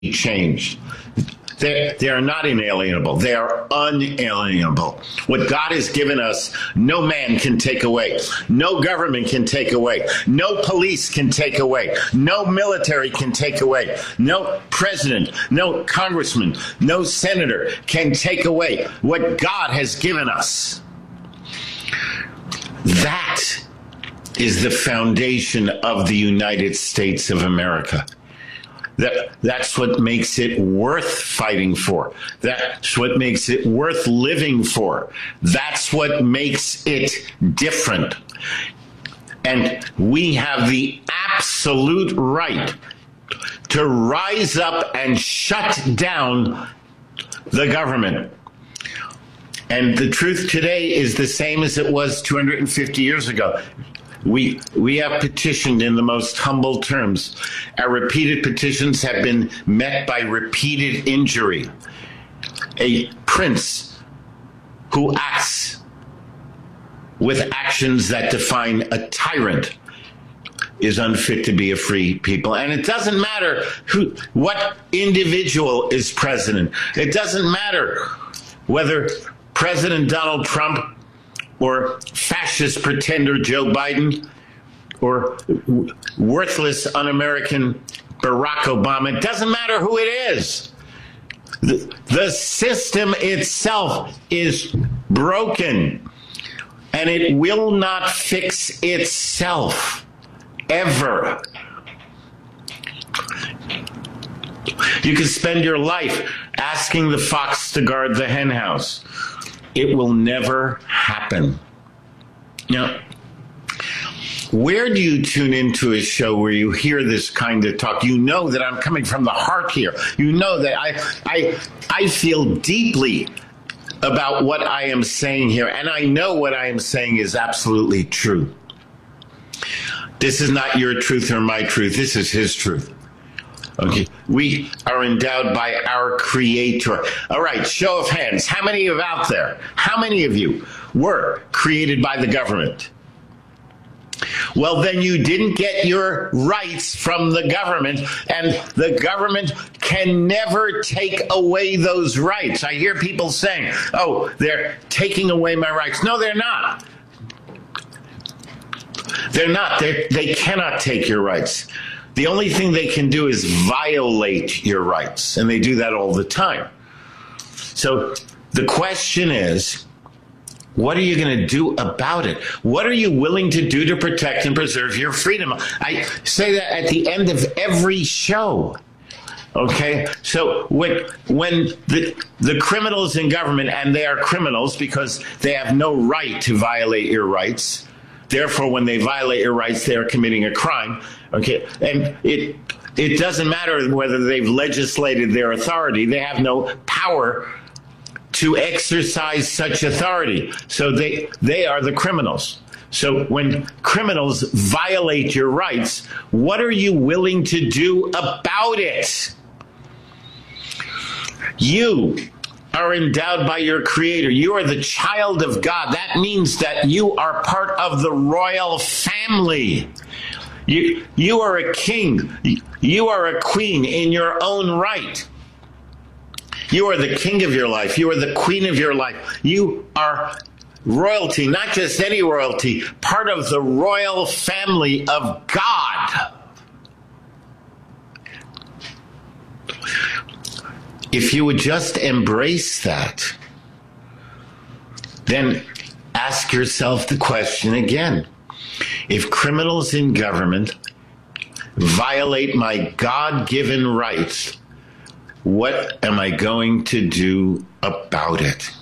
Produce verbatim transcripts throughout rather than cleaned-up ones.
changed. They, they are not inalienable. They are unalienable. What God has given us, no man can take away. No government can take away. No police can take away. No military can take away. No president, no congressman, no senator can take away what God has given us. That is the foundation of the United States of America. That, that's what makes it worth fighting for. That's what makes it worth living for. That's what makes it different. And we have the absolute right to rise up and shut down the government. And the truth today is the same as it was two hundred fifty years ago. We we have petitioned in the most humble terms. Our repeated petitions have been met by repeated injury. A prince who acts with actions that define a tyrant is unfit to be a free people. And it doesn't matter who, what individual is president. It doesn't matter whether President Donald Trump or fascist pretender Joe Biden, or worthless, un-American Barack Obama. It doesn't matter who it is. The, the system itself is broken, and it will not fix itself, ever. You can spend your life asking the fox to guard the hen house. It will never happen. Now, where do you tune into a show where you hear this kind of talk? You know that I'm coming from the heart here. You know that I, I, I feel deeply about what I am saying here, and I know what I am saying is absolutely true. This is not your truth or my truth. This is his truth. Okay, we are endowed by our Creator. All right, show of hands. How many of you out there, how many of you were created by the government? Well, then you didn't get your rights from the government, and the government can never take away those rights. I hear people saying, oh, they're taking away my rights. No, they're not. They're not. They're, they cannot take your rights. The only thing they can do is violate your rights, and they do that all the time. So the question is, what are you going to do about it? What are you willing to do to protect and preserve your freedom? I say that at the end of every show. Okay, so when when the the criminals in government, and they are criminals because they have no right to violate your rights. Therefore, when they violate your rights, they are committing a crime. Okay, and it it doesn't matter whether they've legislated their authority; they have no power to exercise such authority. So they they are the criminals. So when criminals violate your rights, what are you willing to do about it? You are endowed by your Creator. You are the child of God. That means that you are part of the royal family. You, you are a king. You are a queen in your own right. You are the king of your life. You are the queen of your life. You are royalty, not just any royalty, part of the royal family of God. If you would just embrace that, then ask yourself the question again. If criminals in government violate my God-given rights, what am I going to do about it?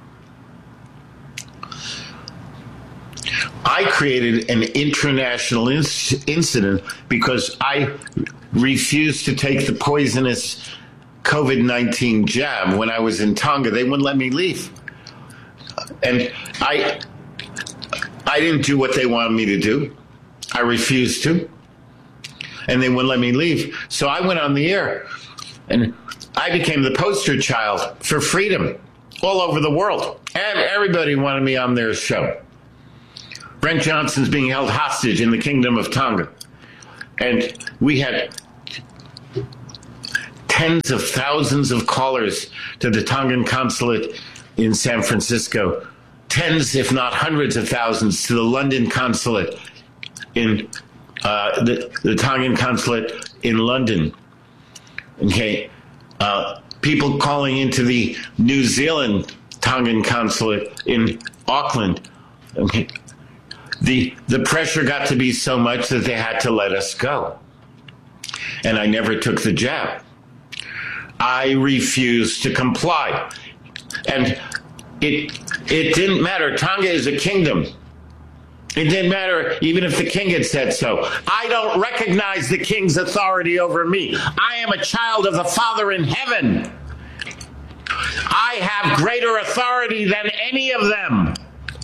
I created an international inc- incident because I refused to take the poisonous COVID nineteen jab when I was in Tonga. They wouldn't let me leave. And I I didn't do what they wanted me to do. I refused to. And they wouldn't let me leave. So I went on the air. And I became the poster child for freedom all over the world. And everybody wanted me on their show. Brent Johnson's being held hostage in the Kingdom of Tonga. And we had tens of thousands of callers to the Tongan consulate in San Francisco, tens, if not hundreds of thousands to the London consulate, in uh, the, the Tongan consulate in London. Okay, uh, people calling into the New Zealand Tongan consulate in Auckland. Okay, the the pressure got to be so much that they had to let us go, and I never took the jab. I refused to comply, and it it didn't matter. Tonga is a kingdom. It didn't matter even if the king had said so. I don't recognize the king's authority over me. I am a child of the Father in heaven. I have greater authority than any of them.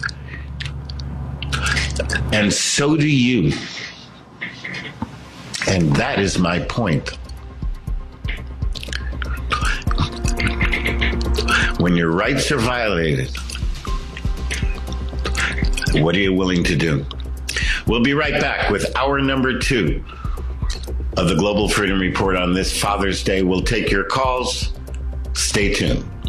And so do you. And that is my point. When your rights are violated, what are you willing to do? We'll be right back with hour number two of the Global Freedom Report on this Father's Day. We'll take your calls. Stay tuned.